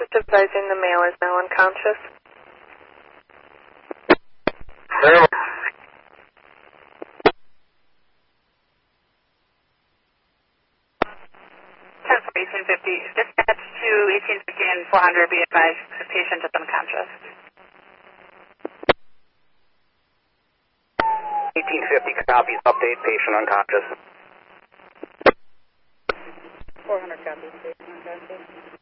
Just advising the male is now unconscious. Eighteen 1850. Dispatch to 1850 and 400. Be advised, the patient is unconscious. 1850 copies. Update. Patient unconscious. 400 copies. Patient unconscious.